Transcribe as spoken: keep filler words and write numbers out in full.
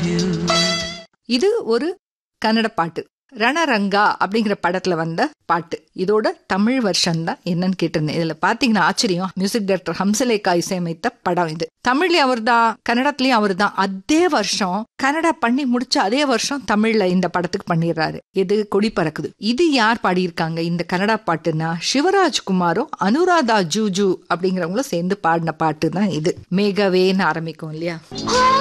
இது ஒரு கன்னட பாட்டு. ரணரங்கா அப்படிங்கிற படத்துல வந்த பாட்டு. இதோட தமிழ் வருஷன் தான் என்னன்னு கேட்டிருந்தேன். இதுல பாத்தீங்கன்னா ஆச்சரியம், மியூசிக் டைரக்டர் ஹம்சலேகா இசையமைத்த படம் இது. தமிழ்லயும் அவர் தான், கன்னடத்துலயும் அவர் தான். அதே வருஷம் கன்னடா பண்ணி முடிச்ச அதே வருஷம் தமிழ்ல இந்த படத்துக்கு பண்ணிடுறாரு. இது கொடி பறக்குது. இது யார் பாடியிருக்காங்க இந்த கன்னடா பாட்டுன்னா, சிவராஜ்குமாரும் அனுராதா ஜூஜு அப்படிங்கிறவங்களும் சேர்ந்து பாடின பாட்டு தான் இது. மேகவேன்னு ஆரம்பிக்கும் இல்லையா.